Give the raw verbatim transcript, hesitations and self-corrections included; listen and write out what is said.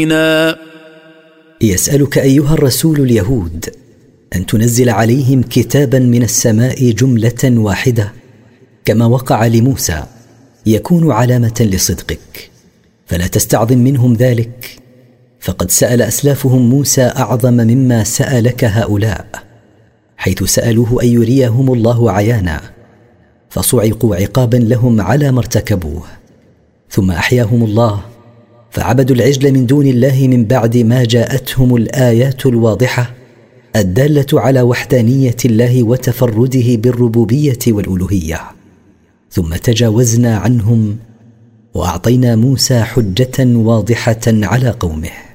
يسألك أيها الرسول اليهود أن تنزل عليهم كتابا من السماء جملة واحدة كما وقع لموسى يكون علامة لصدقك، فلا تستعظم منهم ذلك، فقد سأل أسلافهم موسى أعظم مما سألك هؤلاء، حيث سألوه أن يريهم الله عيانا، فصعقوا عقابا لهم على ما ارتكبوه. ثم أحياهم الله فعبدوا العجل من دون الله من بعد ما جاءتهم الآيات الواضحة الدالة على وحدانية الله وتفرده بالربوبية والألوهية. ثم تجاوزنا عنهم وأعطينا موسى حجة واضحة على قومه.